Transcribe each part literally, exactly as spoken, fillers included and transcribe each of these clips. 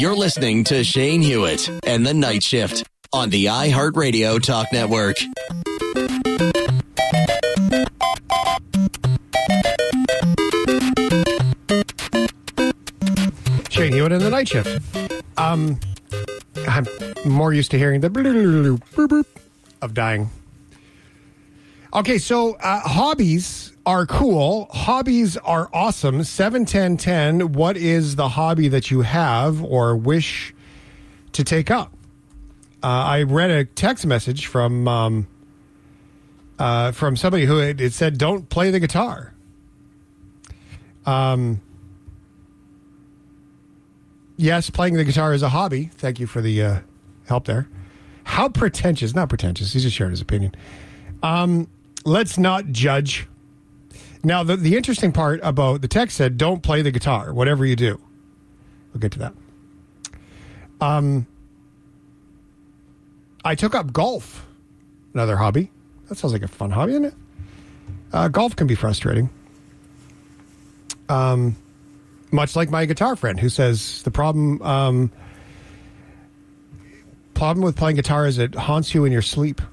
You're listening to Shane Hewitt and the Night Shift on the iHeartRadio Talk Network. Shane Hewitt and the Night Shift. Um, I'm more used to hearing the boop, boop of dying. Okay, so uh, hobbies are cool. Hobbies are awesome. seven ten ten, what is the hobby that you have or wish to take up? Uh, I read a text message from um, uh, from somebody who it, it said, don't play the guitar. Um, yes, playing the guitar is a hobby. Thank you for the uh, help there. How pretentious, not pretentious, he just shared his opinion. Um, let's not judge. Now, the, the interesting part about the text said, don't play the guitar, whatever you do. We'll get to that. Um, I took up golf, another hobby. That sounds like a fun hobby, isn't it? Uh, golf can be frustrating. Um, much like my guitar friend who says the problem, um, problem with playing guitar is it haunts you in your sleep.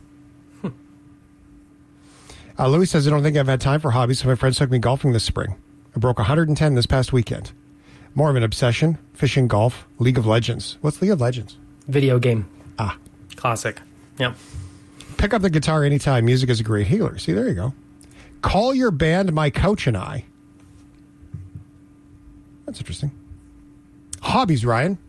Uh, Louis says, I don't think I've had time for hobbies, so my friends took me golfing this spring. I broke one hundred ten this past weekend. More of an obsession, fishing, golf, League of Legends. What's League of Legends? Video game. Ah. Classic. Yep. Pick up the guitar anytime. Music is a great healer. See, there you go. Call your band My Couch and I. That's interesting. Hobbies, Ryan.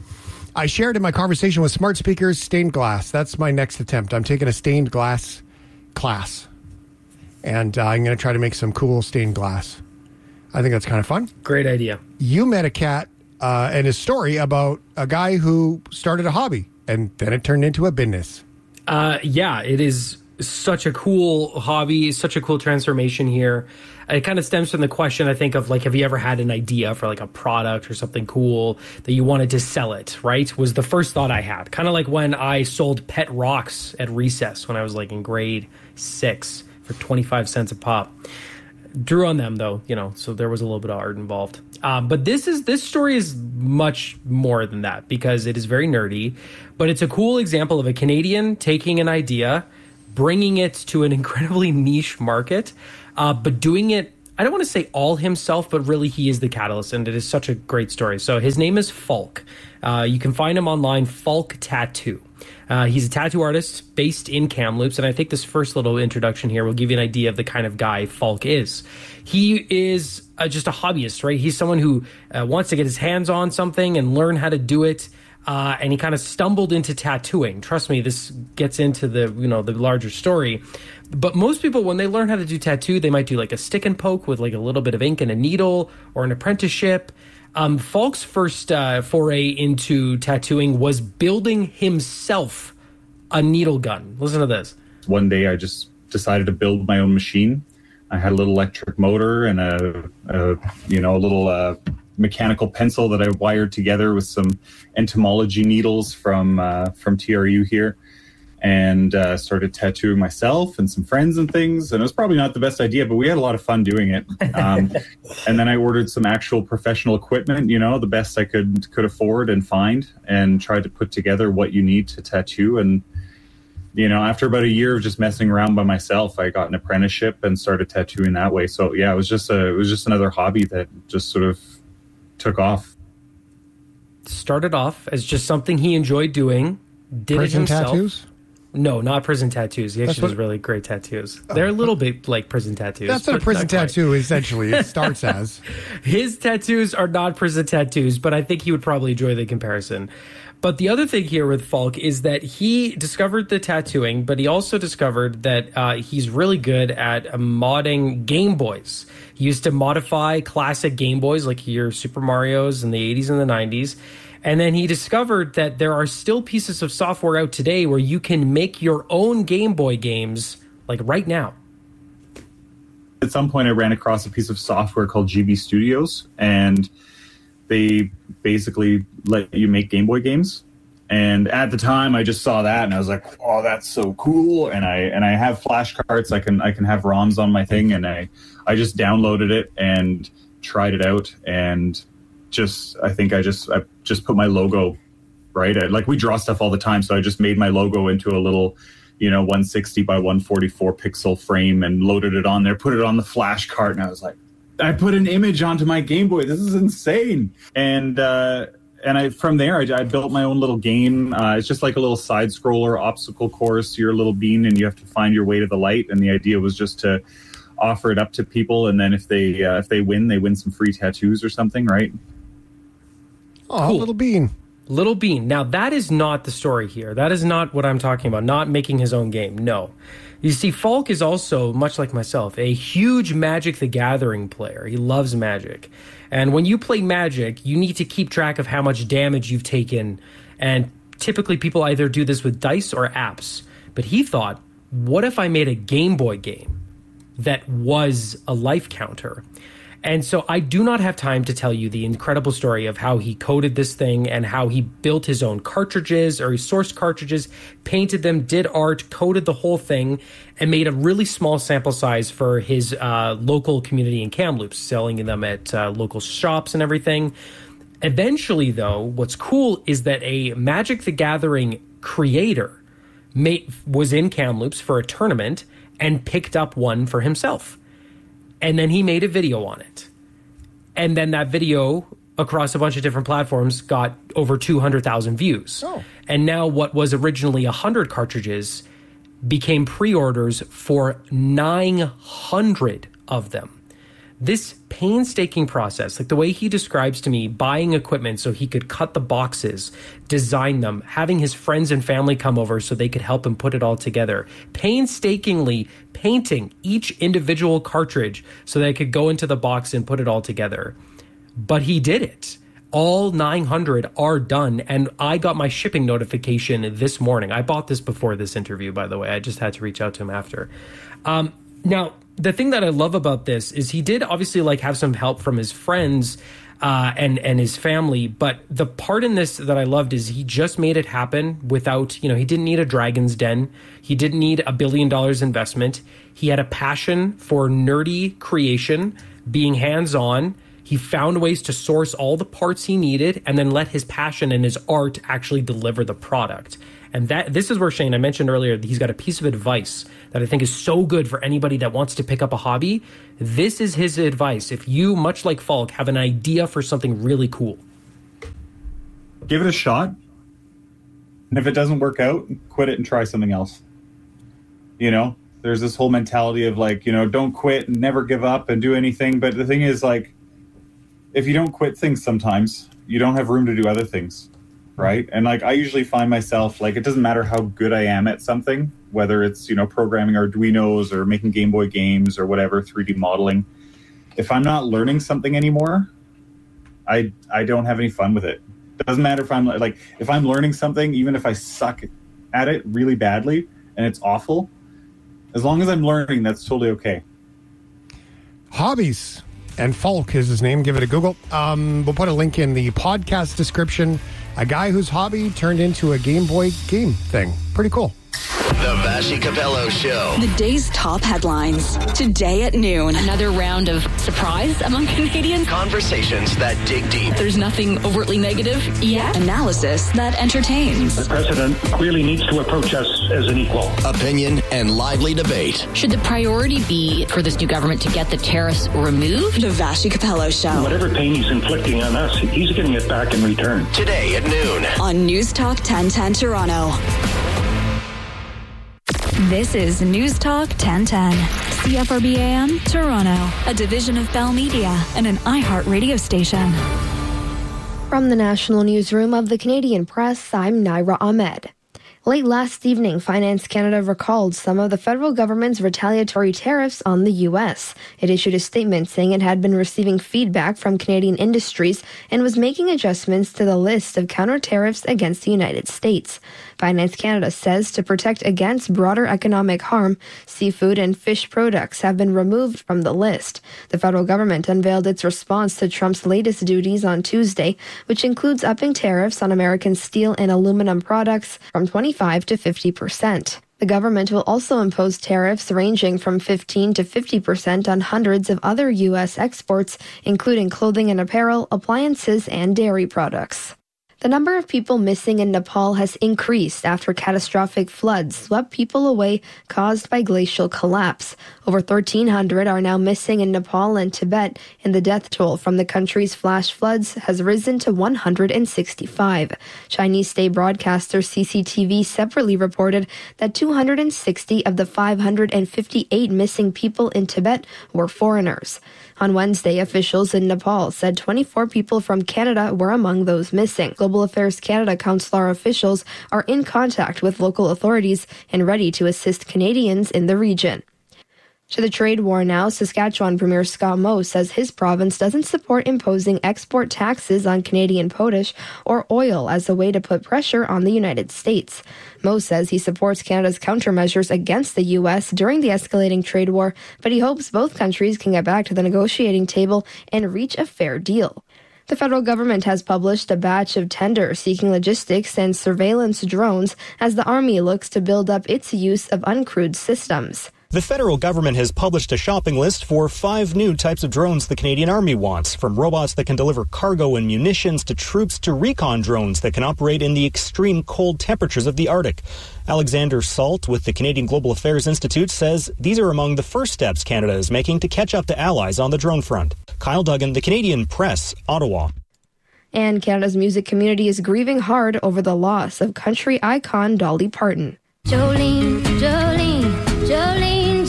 I shared in my conversation with smart speakers, stained glass. That's my next attempt. I'm taking a stained glass class. And uh, I'm going to try to make some cool stained glass. I think that's kind of fun. Great idea. You met a cat uh, and his story about a guy who started a hobby, and then it turned into a business. Uh, yeah, it is such a cool hobby, such a cool transformation here. It kind of stems from the question, I think, of like, have you ever had an idea for like a product or something cool that you wanted to sell it, right? Was the first thought I had. Kind of like when I sold pet rocks at recess when I was like in grade six. For twenty-five cents a pop. Drew on them, though, you know, so there was a little bit of art involved. Um, but this is this story is much more than that because it is very nerdy. But it's a cool example of a Canadian taking an idea, bringing it to an incredibly niche market, uh, but doing it, I don't want to say all himself, but really he is the catalyst, and it is such a great story. So his name is Falk. Uh, you can find him online, Falk Tattoo. Uh, he's a tattoo artist based in Kamloops, and I think this first little introduction here will give you an idea of the kind of guy Falk is. He is uh, just a hobbyist, right? He's someone who uh, wants to get his hands on something and learn how to do it, uh, and he kind of stumbled into tattooing. Trust me, this gets into the you know the larger story. But most people, when they learn how to do tattoo, they might do like a stick and poke with like a little bit of ink and a needle or an apprenticeship. Um, Falk's first uh, foray into tattooing was building himself a needle gun. Listen to this. One day I just decided to build my own machine. I had a little electric motor and a, a you know, a little uh, mechanical pencil that I wired together with some entomology needles from uh, from T R U here. And uh, started tattooing myself and some friends and things. And it was probably not the best idea, but we had a lot of fun doing it. Um, and then I ordered some actual professional equipment, you know, the best I could could afford and find, and tried to put together what you need to tattoo. And, you know, after about a year of just messing around by myself, I got an apprenticeship and started tattooing that way. So, yeah, it was just a, it was just another hobby that just sort of took off. Started off as just something he enjoyed doing, did Prison it himself. tattoos? No, not prison tattoos. He actually what, does really great tattoos. They're a little bit like prison tattoos. That's what a prison tattoo essentially it starts as. His tattoos are not prison tattoos, but I think he would probably enjoy the comparison. But the other thing here with Falk is that he discovered the tattooing, but he also discovered that uh, he's really good at uh, modding Game Boys. He used to modify classic Game Boys like your Super Marios in the eighties and the nineties. And then he discovered that there are still pieces of software out today where you can make your own Game Boy games, like right now. At some point, I ran across a piece of software called G B Studios, and they basically let you make Game Boy games. And at the time, I just saw that, and I was like, "Oh, that's so cool!" And I and I have flash cards. I can I can have ROMs on my thing, and I I just downloaded it and tried it out and just, I think I just, I just put my logo, right? I, like we draw stuff all the time. So I just made my logo into a little, you know, one sixty by one forty-four pixel frame and loaded it on there, put it on the flash cart. And I was like, I put an image onto my Game Boy. This is insane. And, uh, and I, from there, I, I built my own little game. Uh, it's just like a little side scroller obstacle course. You're a little bean and you have to find your way to the light. And the idea was just to offer it up to people. And then if they, uh, if they win, they win some free tattoos or something, right? Oh, Cool. Little Bean. Little Bean. Now, that is not the story here. That is not what I'm talking about. Not making his own game. No. You see, Falk is also, much like myself, a huge Magic the Gathering player. He loves Magic. And when you play Magic, you need to keep track of how much damage you've taken. And typically people either do this with dice or apps. But he thought, what if I made a Game Boy game that was a life counter? And so I do not have time to tell you the incredible story of how he coded this thing and how he built his own cartridges, or he sourced cartridges, painted them, did art, coded the whole thing, and made a really small sample size for his uh, local community in Kamloops, selling them at uh, local shops and everything. Eventually, though, what's cool is that a Magic the Gathering creator made, was in Kamloops for a tournament and picked up one for himself. And then he made a video on it. And then that video across a bunch of different platforms got over two hundred thousand views. Oh. And now what was originally one hundred cartridges became pre-orders for nine hundred of them. This painstaking process, like the way he describes to me, buying equipment so he could cut the boxes, design them, having his friends and family come over so they could help him put it all together, painstakingly painting each individual cartridge so that it could go into the box and put it all together. But he did it. All nine hundred are done, and I got my shipping notification this morning. I bought this before this interview, by the way. I just had to reach out to him after. Um, now, the thing that I love about this is he did obviously like have some help from his friends uh, and and his family, but the part in this that I loved is he just made it happen without, you know, he didn't need a Dragon's Den. He didn't need a billion dollars investment. He had a passion for nerdy creation, being hands-on. He found ways to source all the parts he needed and then let his passion and his art actually deliver the product. And that this is where, Shane, I mentioned earlier, that he's got a piece of advice that I think is so good for anybody that wants to pick up a hobby. This is his advice. If you, much like Falk, have an idea for something really cool, give it a shot. And if it doesn't work out, quit it and try something else. You know, there's this whole mentality of like, you know, don't quit and never give up and do anything. But the thing is, like, if you don't quit things sometimes, you don't have room to do other things. Right. And like I usually find myself like it doesn't matter how good I am at something, whether it's, you know, programming Arduinos or making Game Boy games or whatever, three D modeling. If I'm not learning something anymore, I I don't have any fun with it. It doesn't matter if I'm like if I'm learning something, even if I suck at it really badly and it's awful, as long as I'm learning, that's totally okay. Hobbies. And Falk is his name. Give it a Google. Um, we'll put a link in the podcast description. A guy whose hobby turned into a Game Boy game thing. Pretty cool. The Vassy Capello Show. The day's top headlines. Today at noon. Another round of surprise among Canadians. Conversations that dig deep. There's nothing overtly negative yet. Analysis that entertains. The president clearly needs to approach us as an equal. Opinion and lively debate. Should the priority be for this new government to get the tariffs removed? The Vassy Capello Show. Whatever pain he's inflicting on us, he's getting it back in return. Today at noon. On News Talk ten ten Toronto. This is News Talk ten ten. C F R B A M, Toronto. A division of Bell Media and an iHeart radio station. From the National Newsroom of the Canadian Press, I'm Naira Ahmed. Late last evening, Finance Canada recalled some of the federal government's retaliatory tariffs on the U S. It issued a statement saying it had been receiving feedback from Canadian industries and was making adjustments to the list of counter tariffs against the United States. Finance Canada says to protect against broader economic harm, seafood and fish products have been removed from the list. The federal government unveiled its response to Trump's latest duties on Tuesday, which includes upping tariffs on American steel and aluminum products from twenty-five to fifty percent. The The government will also impose tariffs ranging from fifteen to fifty percent on hundreds of other U S exports, including clothing and apparel, appliances, and dairy products. The number of people missing in Nepal has increased after catastrophic floods swept people away caused by glacial collapse. Over thirteen hundred are now missing in Nepal and Tibet, and the death toll from the country's flash floods has risen to one hundred sixty-five. Chinese state broadcaster C C T V separately reported that two hundred sixty of the five hundred fifty-eight missing people in Tibet were foreigners. On Wednesday, officials in Nepal said twenty-four people from Canada were among those missing. Global Affairs Canada Consular officials are in contact with local authorities and ready to assist Canadians in the region. To the trade war now, Saskatchewan Premier Scott Moe says his province doesn't support imposing export taxes on Canadian potash or oil as a way to put pressure on the United States. Moe says he supports Canada's countermeasures against the U S during the escalating trade war, but he hopes both countries can get back to the negotiating table and reach a fair deal. The federal government has published a batch of tenders seeking logistics and surveillance drones as the Army looks to build up its use of uncrewed systems. The federal government has published a shopping list for five new types of drones the Canadian Army wants, from robots that can deliver cargo and munitions to troops to recon drones that can operate in the extreme cold temperatures of the Arctic. Alexander Salt with the Canadian Global Affairs Institute says these are among the first steps Canada is making to catch up to allies on the drone front. Kyle Duggan, The Canadian Press, Ottawa. And Canada's music community is grieving hard over the loss of country icon Dolly Parton. Jolene, Jolene, Jolene, Jolene.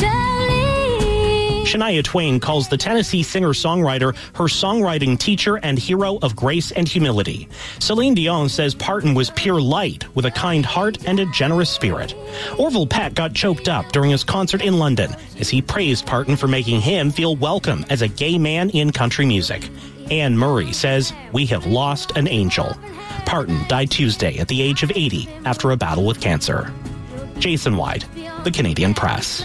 Shania Twain calls the Tennessee singer-songwriter her songwriting teacher and hero of grace and humility. Celine Dion says Parton was pure light with a kind heart and a generous spirit. Orville Peck got choked up during his concert in London as he praised Parton for making him feel welcome as a gay man in country music. Anne Murray says, "We have lost an angel." Parton died Tuesday at the age of eighty after a battle with cancer. Jason White, The Canadian Press.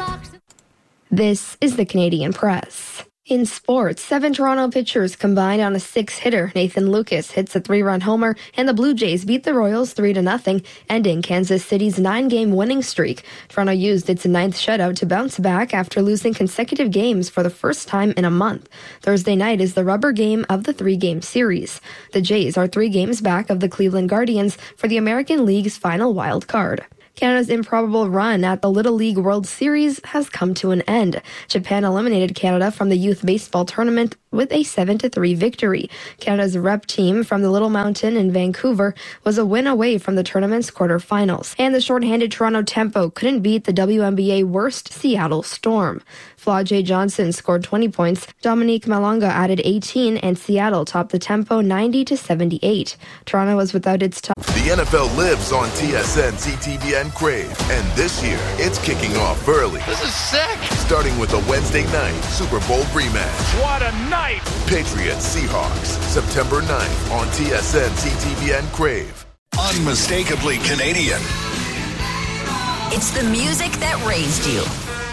This is The Canadian Press. In sports, seven Toronto pitchers combined on a six-hitter. Nathan Lucas hits a three-run homer, and the Blue Jays beat the Royals three to nothing, ending Kansas City's nine-game winning streak. Toronto used its ninth shutout to bounce back after losing consecutive games for the first time in a month. Thursday night is the rubber game of the three-game series. The Jays are three games back of the Cleveland Guardians for the American League's final wild card. Canada's improbable run at the Little League World Series has come to an end. Japan eliminated Canada from the youth baseball tournament with a seven to three victory. Canada's rep team from the Little Mountain in Vancouver was a win away from the tournament's quarterfinals. And the shorthanded Toronto Tempo couldn't beat the W N B A worst Seattle Storm. Flau'jae Johnson scored twenty points, Dominique Malonga added eighteen, and Seattle topped the Tempo ninety to seventy-eight. Toronto was without its top. The N F L lives on T S N, C T V N Crave, and this year it's kicking off early. This is sick! Starting with a Wednesday night Super Bowl rematch. What a night! Patriots Seahawks, September ninth on T S N, C T V N Crave. Unmistakably Canadian. It's the music that raised you.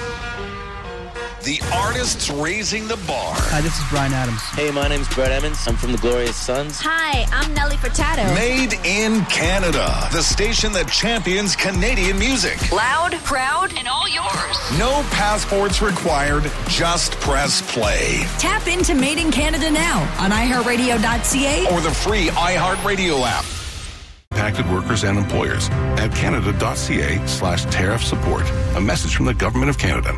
The artists raising the bar. Hi, this is Bryan Adams. Hey, my name's Brett Emmons. I'm from the Glorious Sons. Hi, I'm Nelly Furtado. Made in Canada. The station that champions Canadian music. Loud, proud, and all yours. No passports required. Just press play. Tap into Made in Canada now on i heart radio dot c a or the free iHeartRadio app. Impacted workers and employers at canada.ca slash tariff support. A message from the Government of Canada.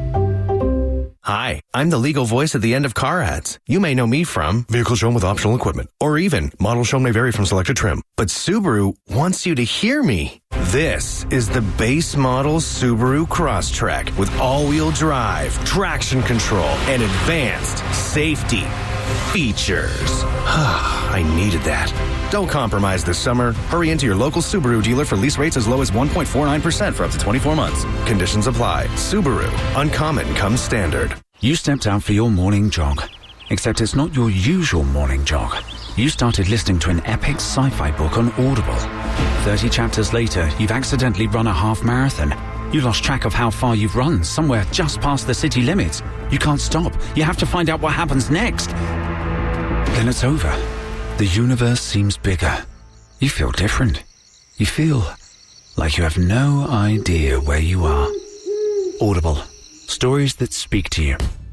Hi, I'm the legal voice at the end of car ads. You may know me from vehicle shown with optional equipment, or even model shown may vary from selected trim. But Subaru wants you to hear me. This is the base model Subaru Crosstrek with all-wheel drive, traction control, and advanced safety features. I needed that. Don't compromise this summer. Hurry into your local Subaru dealer for lease rates as low as one point four nine percent for up to twenty-four months. Conditions apply. Subaru. Uncommon comes standard. You stepped out for your morning jog. Except it's not your usual morning jog. You started listening to an epic sci-fi book on Audible. thirty chapters later, you've accidentally run a half marathon. You lost track of how far you've run, somewhere just past the city limits. You can't stop. You have to find out what happens next. Then it's over. The universe seems bigger. You feel different. You feel like you have no idea where you are. Audible. Stories that speak to you.